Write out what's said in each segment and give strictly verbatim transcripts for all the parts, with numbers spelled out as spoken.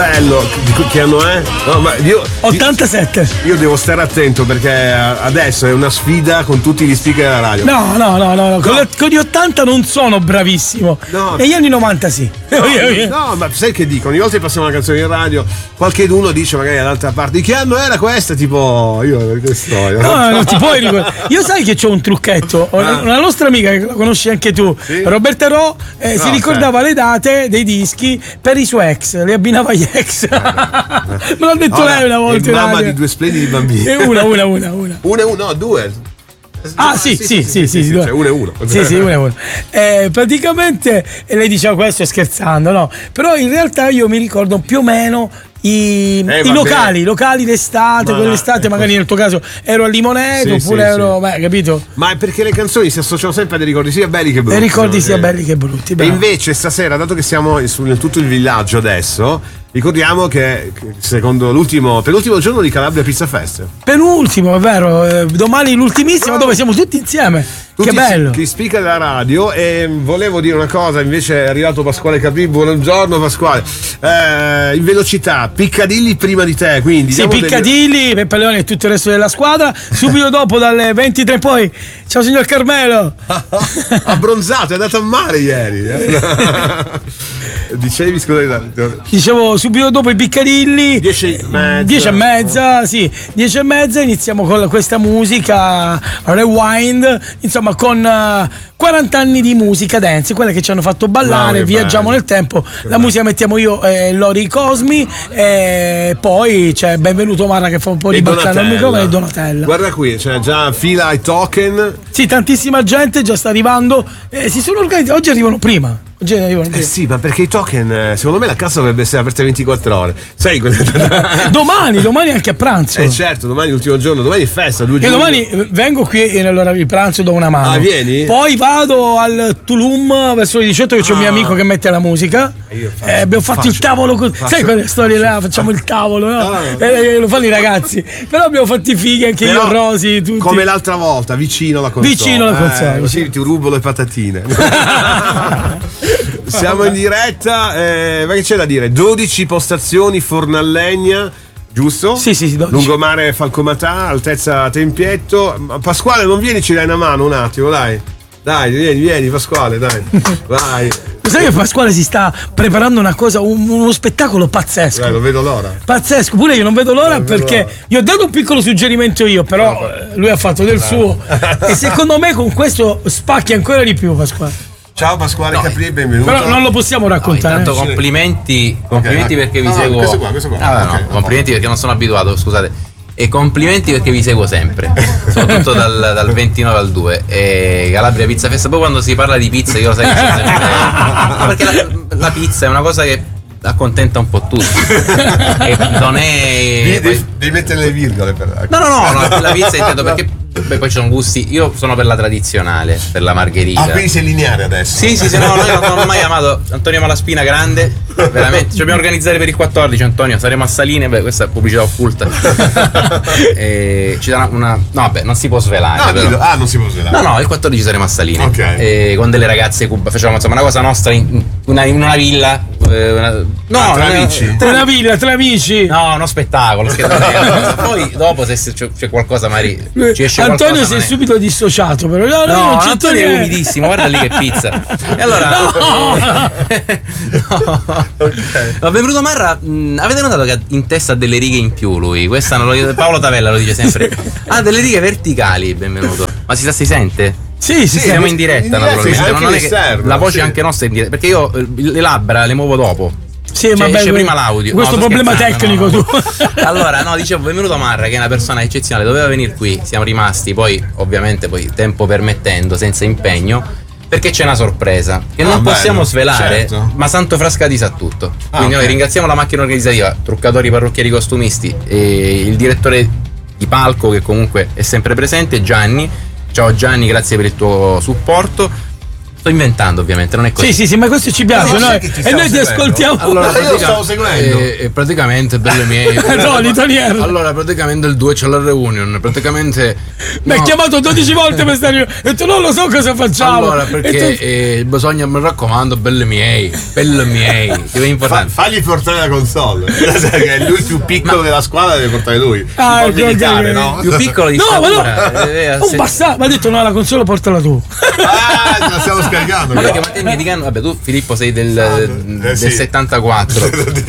Bello, di che anno è? No, ma io, ottantasette. Io devo stare attento perché adesso è una sfida con tutti gli speaker della radio. No, no, no, no, no. Con, le, con gli ottanta non sono bravissimo. No. Negli anni novanta sì. No, no, ma sai che dicono? Ogni volta che passiamo una canzone in radio, qualcheduno dice magari dall'altra parte di che anno era questa? Tipo, io che storia. No, non ti puoi ricordare. Io sai che c'ho un trucchetto. Ah. Una nostra amica che la conosci anche tu, sì? Roberta Ro, eh, no, si ricordava certo. le date dei dischi per i suoi ex, li abbinava gli ex. Me l'ha detto Ora, lei una volta. È mamma di due splendidi bambini. E una, una, una, una. Una e uno, no, due. Ah, sì, sì, sì, sì, sì, cioè uno e uno. Sì, sì, uno e uno. Eh, praticamente lei diceva questo scherzando, no? Però in realtà io mi ricordo più o meno i, eh, i locali, locali d'estate, ma quell'estate magari nel tuo caso ero a Limoneto sì, oppure sì, ero, sì. Beh, capito? Ma è perché le canzoni si associano sempre a dei ricordi sia belli che brutti. Dei ricordi no? sia belli che brutti. E invece stasera, dato che siamo su, nel tutto il villaggio adesso, ricordiamo che secondo l'ultimo penultimo giorno di Calabria Pizza Fest. Penultimo, è vero, eh, domani l'ultimissimo dove siamo tutti insieme. Tutti che bello. Chi spicca della radio. E volevo dire una cosa, invece è arrivato Pasquale Capri. Buongiorno Pasquale. Eh, in velocità, Piccadilly prima di te, quindi sì, Piccadilly, delle... Peppe Leone e tutto il resto della squadra. Subito dopo dalle ventitré poi. Ciao signor Carmelo. Abbronzato, è andato a mare ieri. Dicevi, scusa. Dicevo subito dopo i Piccadilly. Dieci e mezza. Dieci e mezza, sì. Dieci e mezza iniziamo con questa musica Rewind. Insomma, con uh, quaranta anni di musica dance, quelle che ci hanno fatto ballare, no, viaggiamo bello. Nel tempo. Che la bello. Musica mettiamo io e Lori Cosmi. E poi c'è Benvenuto Marra che fa un po' di baccano al microfono e Donatella. Guarda qui, c'è già fila ai token. Sì, tantissima gente già sta arrivando. Eh, si sono organizzati. Oggi arrivano prima. Oggi arrivano prima. Eh sì, ma perché i token, secondo me la cassa dovrebbe essere aperta ventiquattro ore. Sai? domani, domani anche a pranzo. Eh certo, domani è l'ultimo giorno, domani è festa. Due e domani vengo qui e allora vi pranzo do una mano. Ah, vieni? Poi vado al Tulum verso le diciotto che c'è ah. un mio amico che mette la musica. Faccio, eh, abbiamo fatto faccio, il tavolo con... faccio, sai quelle storie là? Facciamo il tavolo, no? Ah. Eh, lo fanno i ragazzi. Però abbiamo fatto i fighi anche Però, io, Rosi, tutti. Come l'altra volta, vicino alla console. Vicino alla console. Eh, così ti rubo le patatine. Siamo in diretta, eh, ma che c'è da dire? dodici postazioni Fornallegna, giusto? Sì, sì, sì. dodici. Lungomare Falcomatà, altezza Tempietto. Pasquale, non vieni, ci dai una mano un attimo, dai. Dai, vieni, vieni, Pasquale, dai. Vai. Sai che Pasquale si sta preparando una cosa, un, uno spettacolo pazzesco. Eh, non vedo l'ora. Pazzesco, pure io non vedo l'ora non perché vedo l'ora. Gli ho dato un piccolo suggerimento io, però no, lui ha fatto del no. suo. E secondo me con questo spacchi ancora di più, Pasquale. Ciao Pasquale no, Capri, benvenuto. Però non lo possiamo raccontare. No, intanto complimenti, complimenti okay, perché vi no, seguo. Questo qua, questo qua. Ah, okay, no, complimenti perché non sono abituato, scusate. E complimenti perché vi seguo sempre, soprattutto dal, dal ventinove al due. E Calabria Pizza Fest, poi quando si parla di pizza io lo sai che sono sempre. No, perché la, la pizza è una cosa che accontenta un po' tutti. E non è. Devi, poi... devi mettere le virgole per. No, no, no, no la pizza intendo perché. Beh, poi ci sono gusti. Io sono per la tradizionale, per la margherita. Ah, quindi sei lineare adesso? Sì, sì, sì, no, noi non ho mai amato Antonio Malaspina grande. Veramente. Ci dobbiamo organizzare per il quattordici, Antonio. Saremo a Saline. Beh, questa è pubblicità occulta. E ci darà una. No, vabbè, non si può svelare. No, però. Ah, non si può svelare. No, no, il quattordici saremo a Saline. Ok. E con delle ragazze cuba. Facciamo insomma una cosa nostra in una, in una villa. Una... No, ah, tra una, amici. Tra una villa, tra amici. No, uno spettacolo. Poi dopo se c'è qualcosa, magari ci esce. Antonio si è subito dissociato, però no, no, non c'è Antonio è umidissimo, guarda lì che pizza. E allora no. no. Okay. Ma Benvenuto Marra, mh, avete notato che ha in testa delle righe in più lui? Questa non lo, Paolo Tavella lo dice sempre. Ha ah, delle righe verticali, Benvenuto. Ma si, si sente? Sì, sì, siamo in diretta, in naturalmente. diretta, non è che serve, la voce sì. anche nostra è in diretta, perché io le labbra le muovo dopo. Sì, cioè, ma esce prima l'audio. Questo no, problema tecnico no, no. tu. Allora, no, dicevo, Benvenuto Marra, che è una persona eccezionale, doveva venire qui, siamo rimasti, poi ovviamente poi tempo permettendo, senza impegno, perché c'è una sorpresa che ah, non bello, possiamo svelare, certo. Ma Santo Frascati sa tutto. Ah, quindi okay. Noi ringraziamo la macchina organizzativa, truccatori, parrucchieri, costumisti e il direttore di palco che comunque è sempre presente, Gianni. Ciao Gianni, grazie per il tuo supporto. Sto inventando, ovviamente, non è così. Sì, sì, sì, ma questo ci piace. Noi, ti e noi ti seguendo? ascoltiamo. Allora, Ma io lo pratica- stavo seguendo. eh, eh, praticamente, bello miei. Tony, Tony R. Allora, praticamente il due c'è la reunion. Praticamente. Mi ha no. chiamato dodici volte per stare. E tu non lo so cosa facciamo. Allora, perché E tu- eh, bisogna, mi raccomando, belli miei, belli miei. Che è Fa, importante. fagli portare la console. Che è lui il più piccolo della squadra, deve portare lui. Ah, Un po' ecco, militare, ok. no? Più piccolo di No, ma no, statura. eh, eh, un se- bastardo. Mi ha detto no, la console portala tu. Ah, ce la stiamo scaricando. Ma però. perché ma te mi dicono, vabbè, tu Filippo sei del, Eh, del sì. settantaquattro.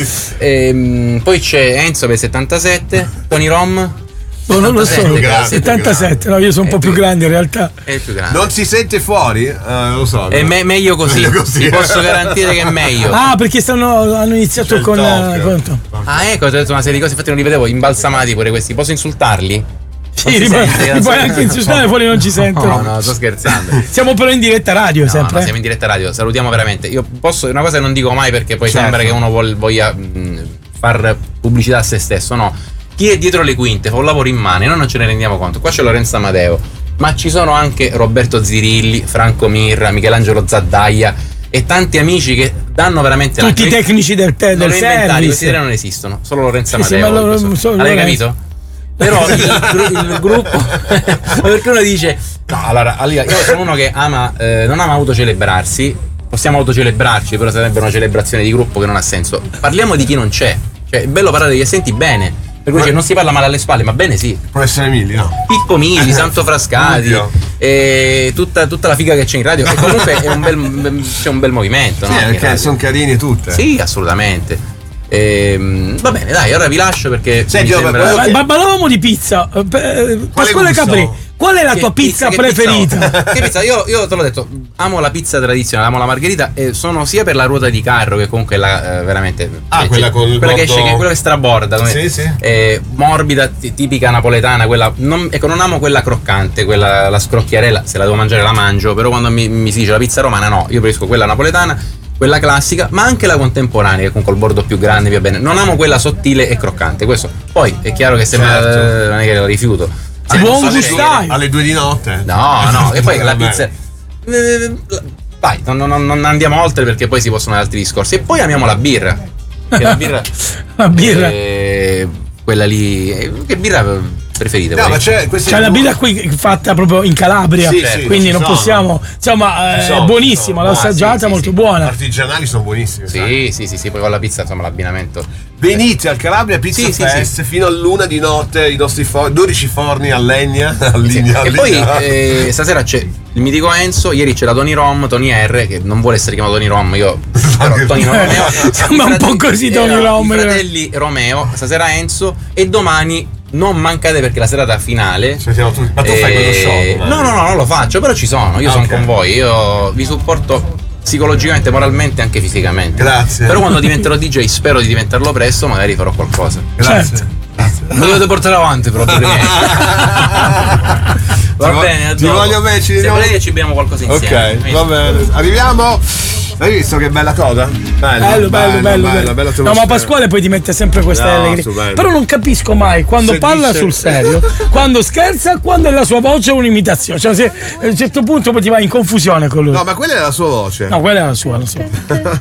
Ehm, poi c'è Enzo per il settantasette, Tony Rom. No, non lo so. settantasette, grande, settantasette, no, io sono un po' È più più- grande in realtà. È il più grande. Non si sente fuori? Eh, lo so. È me- meglio così. Meglio così. Ti posso garantire che è meglio. Ah, perché stanno, hanno iniziato C'è il con. talk. eh, con- Ah, ecco, ti ho detto una serie di cose, infatti non li vedevo, imbalsamati pure questi. Posso insultarli? Sì, si li sente, puoi- li non puoi si- anche insultare, fuori non ci sentono. No, no, sto scherzando. Siamo però in diretta radio No, sempre. no, eh. siamo in diretta radio, salutiamo veramente. Io posso, una cosa che non dico mai perché poi Certo. sembra che uno vuol- voglia mh, far pubblicità a se stesso, no. Chi è dietro le quinte fa un lavoro immane, noi non ce ne rendiamo conto. Qua c'è Lorenzo Amadeo, ma ci sono anche Roberto Zirilli, Franco Mirra, Michelangelo Zaddaia e tanti amici che danno veramente Tutti i l'anima. tecnici del, te- Non del li ho inventati, questi service. tre non esistono, solo Lorenzo Sì, sì, Amadeo. ma loro- questo. solo L'hai Lorenzo. capito? Però il, gru- il gruppo perché uno dice no, allora, allora, io sono uno che ama eh, non ama autocelebrarsi, possiamo autocelebrarci, però sarebbe una celebrazione di gruppo che non ha senso. Parliamo di chi non c'è, cioè è bello parlare di senti bene, per cui cioè, non si parla male alle spalle, ma bene sì. Può essere Emilio, no? Pippo Milli, Santo Frascati, Ovvio. e tutta, tutta la figa che c'è in radio, e comunque è un bel, c'è un bel movimento, Sì, no? In perché radio. sono carini tutte. Sì, assolutamente. Ehm, va bene, dai, ora vi lascio perché Senti, mi vabbè, sembra... quello Ma, che- ma parlavamo di pizza. Eh, eh, Pasquale gusto? Capri, qual è la Che tua pizza, che preferita? pizza? Che pizza? Io, io te l'ho detto, amo la pizza tradizionale, amo la margherita e sono sia per la ruota di carro che comunque la eh, veramente Ah, eh, quella cioè, con il quella che bordo- esce, che quella che straborda, come- Sì, sì. eh, morbida, t- tipica napoletana, quella non, ecco, non amo quella croccante, quella la scrocchiarella, se la devo mangiare la mangio, però quando mi, mi si dice la pizza romana no, io preferisco quella napoletana, quella classica, ma anche la contemporanea, che con col bordo più grande va bene. Non amo quella sottile e croccante, questo. Poi è chiaro che se me la- Certo. non è che la rifiuto. Si Ah, può non so gustare. se- Alle due di notte? No, no, e poi la Vabbè. pizza. eh, Vai, non, non- non andiamo oltre perché poi si possono fare altri discorsi. E poi amiamo la birra. Che la birra. La birra. eh, quella lì. eh, Che birra preferite? No, voi? ma c'è questi C'è la due- birra qui fatta proprio in Calabria, Sì, sì, quindi ci non sono. possiamo. Insomma, Ci è sono, buonissima, ci l'ho sono. assaggiata, Ah, sì, sì, molto sì. buona. Artigianali sono buonissimi. sai. Sì, sì, sì, sì, poi con la pizza, insomma, l'abbinamento. Venite al Calabria Pizza Sì, sì, Fest sì. fino all'una di notte, i nostri forni, dodici forni a legna. A legna, a E poi legna. eh, stasera c'è il mitico Enzo, ieri c'era Tony Rom, Tony R, che non vuole essere chiamato Tony Rom, io però Tony Romeo. Sembra un po' così Tony eh, Rom, I eh. fratelli Romeo, stasera Enzo e domani non mancate perché la serata finale. Ci siamo tutti- ma tu fai quello show? No, no, no, non lo faccio, però ci sono, io Ah, sono ok. con voi, io vi supporto psicologicamente, moralmente e anche fisicamente. Grazie. Però quando diventerò D J, spero di diventarlo presto, magari farò qualcosa. Grazie. Certo. Lo dovete portare avanti proprio. Va Ti vo- bene, a ti dopo. voglio bene, ci Se vediamo- volete ci beviamo qualcosa insieme. Ok, va bene. Arriviamo. Hai visto che bella cosa? Bello, Bello, bello, bello, bello. bella, bella No, ma Pasquale poi ti mette sempre queste No, allegrie. stupendo. Però non capisco mai quando Se parla dice- sul serio, quando scherza, quando è la sua voce un'imitazione. Cioè, se, a un certo punto poi ti vai in confusione con lui. No, ma quella è la sua voce. No, quella è la sua, la sua.